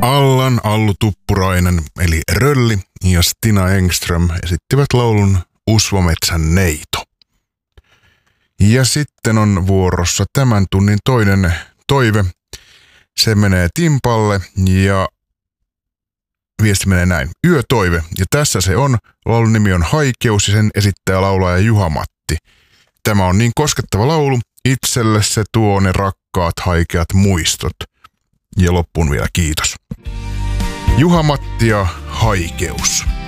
Allan Allu Tuppurainen eli Rölli ja Stina Engström esittivät laulun Usvametsän neito. Ja sitten on vuorossa tämän tunnin toinen toive. Se menee Timpalle ja viesti menee näin. Yötoive. Ja tässä se on. Laulun nimi on Haikeus ja sen esittää laulaja Juha Matti. Tämä on niin koskettava laulu. Itselle se tuo ne rakkaat haikeat muistot. Ja loppuun vielä kiitos. Juha Matti ja Haikeus.